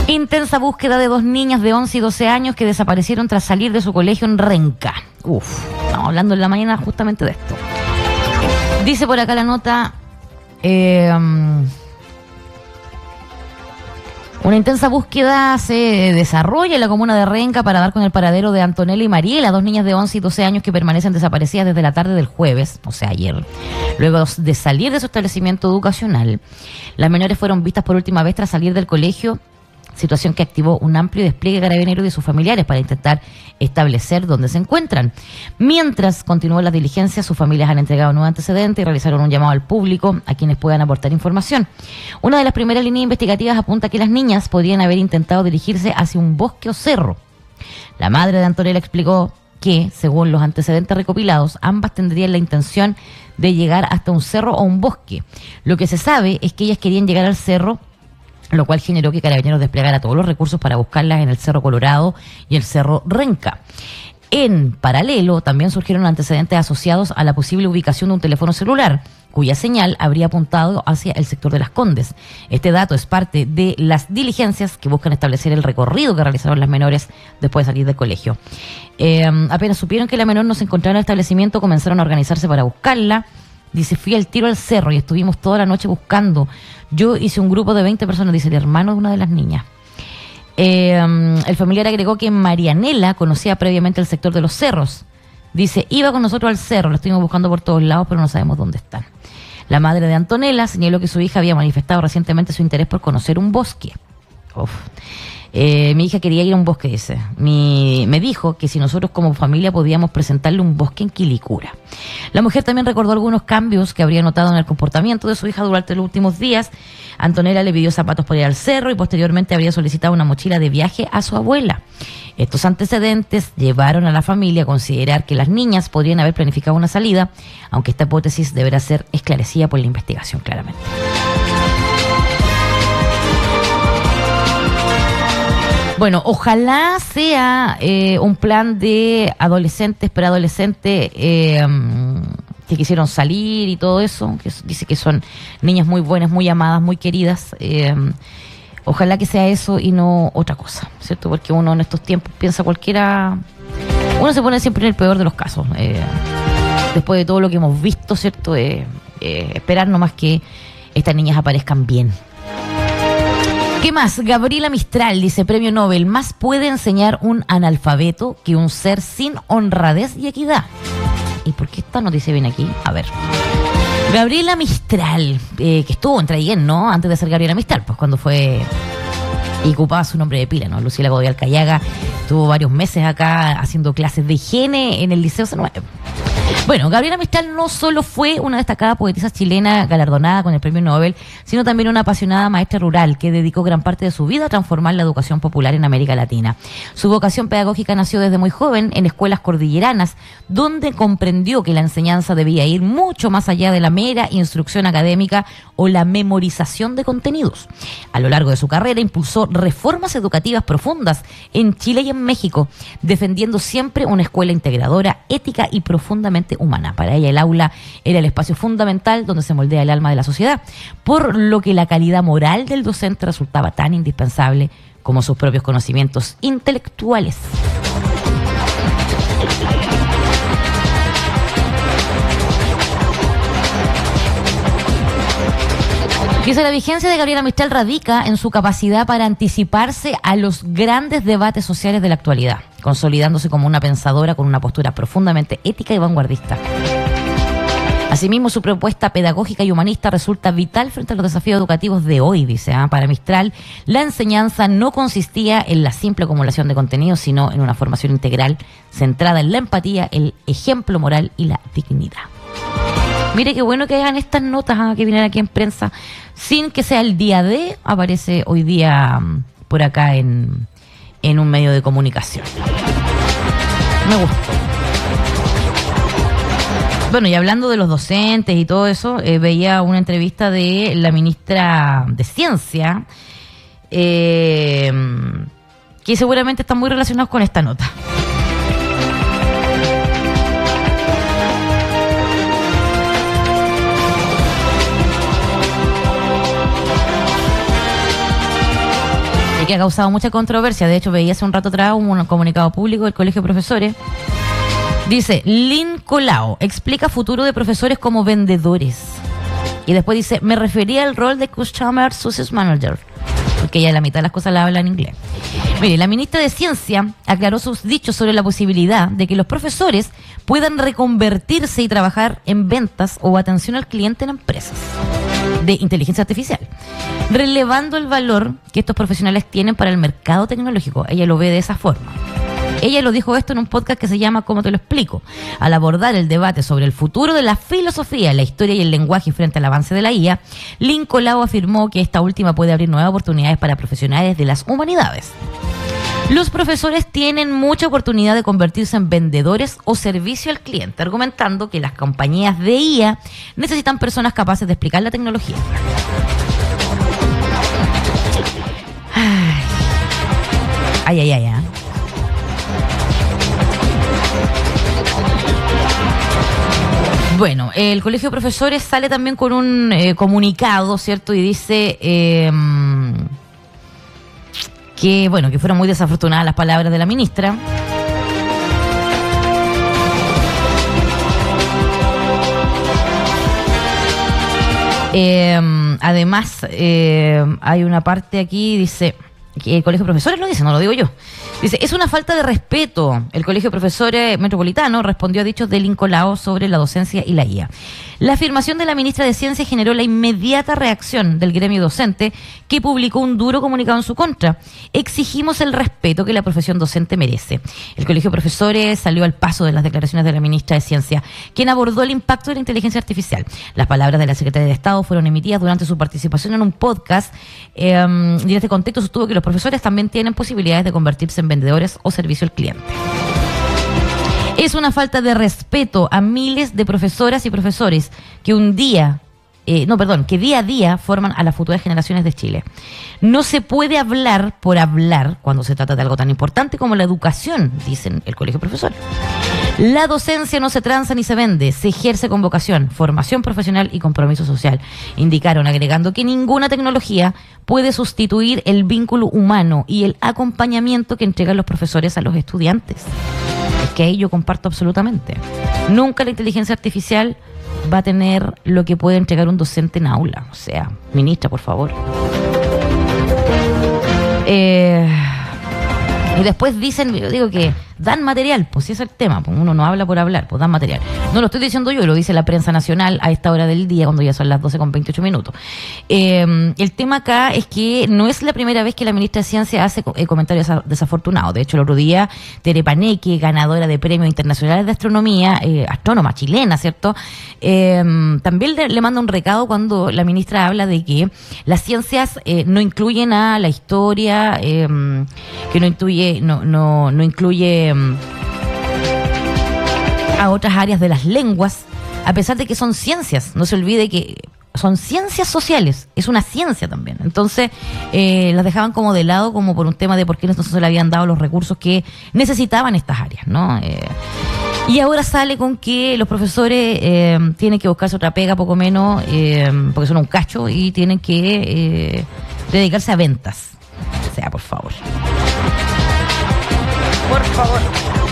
Intensa búsqueda de 2 niñas de 11 y 12 años que desaparecieron tras salir de su colegio en Renca. Estamos hablando en la mañana justamente de esto. Dice por acá la nota... Una intensa búsqueda se desarrolla en la comuna de Renca para dar con el paradero de Antonella y Mariela, 2 niñas de 11 y 12 años que permanecen desaparecidas desde la tarde del jueves, o sea, ayer. Luego de salir de su establecimiento educacional, las menores fueron vistas por última vez tras salir del colegio, situación que activó un amplio despliegue carabinero de sus familiares para intentar establecer dónde se encuentran. Mientras continúan las diligencias, sus familias han entregado nuevos antecedentes y realizaron un llamado al público a quienes puedan aportar información. Una de las primeras líneas investigativas apunta que las niñas podrían haber intentado dirigirse hacia un bosque o cerro. La madre de Antonella explicó que, según los antecedentes recopilados, ambas tendrían la intención de llegar hasta un cerro o un bosque. Lo que se sabe es que ellas querían llegar al cerro, lo cual generó que Carabineros desplegara todos los recursos para buscarlas en el Cerro Colorado y el Cerro Renca. En paralelo, también surgieron antecedentes asociados a la posible ubicación de un teléfono celular, cuya señal habría apuntado hacia el sector de Las Condes. Este dato es parte de las diligencias que buscan establecer el recorrido que realizaron las menores después de salir del colegio. Apenas supieron que la menor no se encontraba en el establecimiento, comenzaron a organizarse para buscarla. Dice, fui al tiro al cerro y estuvimos toda la noche buscando. Yo hice un grupo de 20 personas, dice el hermano de una de las niñas. El familiar agregó que Marianela conocía previamente el sector de los cerros. Dice, iba con nosotros al cerro, lo estuvimos buscando por todos lados, pero no sabemos dónde están. La madre de Antonella señaló que su hija había manifestado recientemente su interés por conocer un bosque. Mi hija quería ir a un bosque, dice. Me dijo que si nosotros como familia podíamos presentarle un bosque en Quilicura. La mujer también recordó algunos cambios que habría notado en el comportamiento de su hija durante los últimos días. Antonella le pidió zapatos para ir al cerro y posteriormente habría solicitado una mochila de viaje a su abuela. Estos antecedentes llevaron a la familia a considerar que las niñas podrían haber planificado una salida, aunque esta hipótesis deberá ser esclarecida por la investigación claramente. Bueno, ojalá sea un plan de adolescentes, preadolescentes que quisieron salir y todo eso, que dice que son niñas muy buenas, muy amadas, muy queridas. Ojalá que sea eso y no otra cosa, ¿cierto? Porque uno en estos tiempos piensa cualquiera... Uno se pone siempre en el peor de los casos. Después de todo lo que hemos visto, ¿cierto? Esperar nomás que estas niñas aparezcan bien. ¿Qué más? Gabriela Mistral dice, premio Nobel, más puede enseñar un analfabeto que un ser sin honradez y equidad. ¿Y por qué esta noticia viene aquí? A ver. Gabriela Mistral, que estuvo en Traiguén, ¿no? Antes de ser Gabriela Mistral, pues cuando fue y ocupaba su nombre de pila, ¿no? Lucila Godoy Alcayaga estuvo varios meses acá haciendo clases de higiene en el Liceo C9. Bueno, Gabriela Mistral no solo fue una destacada poetisa chilena galardonada con el premio Nobel, sino también una apasionada maestra rural que dedicó gran parte de su vida a transformar la educación popular en América Latina. Su vocación pedagógica nació desde muy joven en escuelas cordilleranas, donde comprendió que la enseñanza debía ir mucho más allá de la mera instrucción académica o la memorización de contenidos. A lo largo de su carrera impulsó reformas educativas profundas en Chile y en México, defendiendo siempre una escuela integradora, ética y profundamente humana. Para ella el aula era el espacio fundamental donde se moldea el alma de la sociedad, por lo que la calidad moral del docente resultaba tan indispensable como sus propios conocimientos intelectuales. Dice, la vigencia de Gabriela Mistral radica en su capacidad para anticiparse a los grandes debates sociales de la actualidad, consolidándose como una pensadora con una postura profundamente ética y vanguardista. Asimismo, su propuesta pedagógica y humanista resulta vital frente a los desafíos educativos de hoy, dice. Para Mistral, la enseñanza no consistía en la simple acumulación de contenidos, sino en una formación integral centrada en la empatía, el ejemplo moral y la dignidad. Mire qué bueno que hagan estas notas que vienen aquí en prensa, sin que sea el día de, aparece hoy día por acá en un medio de comunicación. Me gustó. Bueno, y hablando de los docentes y todo eso, veía una entrevista de la ministra de Ciencia, que seguramente están muy relacionados con esta nota. que ha causado mucha controversia. De hecho, veía hace un rato atrás un comunicado público del Colegio de Profesores. Dice, Lynn Colao explica futuro de profesores como vendedores. Y después dice, me refería al rol de Customer Success Manager, porque ella la mitad de las cosas la habla en inglés. Mire, la ministra de Ciencia aclaró sus dichos sobre la posibilidad de que los profesores puedan reconvertirse y trabajar en ventas o atención al cliente en empresas de inteligencia artificial, relevando el valor que estos profesionales tienen para el mercado tecnológico. Ella lo ve de esa forma. Ella lo dijo esto en un podcast que se llama ¿Cómo te lo explico? Al abordar el debate sobre el futuro de la filosofía, la historia y el lenguaje frente al avance de la IA, Lynn Colao afirmó que esta última puede abrir nuevas oportunidades para profesionales de las humanidades. Los profesores tienen mucha oportunidad de convertirse en vendedores o servicio al cliente, argumentando que las compañías de IA necesitan personas capaces de explicar la tecnología. Ay. Bueno, el Colegio de Profesores sale también con un comunicado, ¿cierto? Y dice que fueron muy desafortunadas las palabras de la ministra. Además, hay una parte aquí, dice, que el Colegio de Profesores lo dice, no lo digo yo. Dice, es una falta de respeto. El Colegio de Profesores Metropolitano respondió a dichos de Lynn Colao sobre la docencia y la IA. La afirmación de la ministra de Ciencia generó la inmediata reacción del gremio docente, que publicó un duro comunicado en su contra. Exigimos el respeto que la profesión docente merece. El Colegio de Profesores salió al paso de las declaraciones de la ministra de Ciencia, quien abordó el impacto de la inteligencia artificial. Las palabras de la secretaria de Estado fueron emitidas durante su participación en un podcast, y en este contexto sostuvo que los profesores también tienen posibilidades de convertirse en vendedores o servicio al cliente. Es una falta de respeto a miles de profesoras y profesores que que día a día forman a las futuras generaciones de Chile. No se puede hablar por hablar cuando se trata de algo tan importante como la educación, dicen el Colegio de Profesores. La docencia no se tranza ni se vende, se ejerce con vocación, formación profesional y compromiso social, indicaron, agregando que ninguna tecnología puede sustituir el vínculo humano y el acompañamiento que entregan los profesores a los estudiantes. Es que ahí yo comparto absolutamente. Nunca la inteligencia artificial va a tener lo que puede entregar un docente en aula. O sea, ministra, por favor. Y después dicen, yo digo que dan material, pues si es el tema, pues uno no habla por hablar, pues dan material. No lo estoy diciendo yo, lo dice la prensa nacional a esta hora del día, cuando ya son las 12:28. El tema acá es que no es la primera vez que la ministra de Ciencia hace comentarios desafortunados. De hecho, el otro día, Tere Paneque, ganadora de premios internacionales de astronomía, astrónoma chilena, ¿cierto? También le manda un recado cuando la ministra habla de que las ciencias no incluyen a la historia, que no incluye a otras áreas de las lenguas, a pesar de que son ciencias. No se olvide que son ciencias sociales, es una ciencia también. Entonces las dejaban como de lado, como por un tema de por qué no se le habían dado los recursos que necesitaban estas áreas, ¿no? Y ahora sale con que los profesores tienen que buscarse otra pega, poco menos, porque son un cacho, y tienen que dedicarse a ventas. O sea, por favor. Por favor.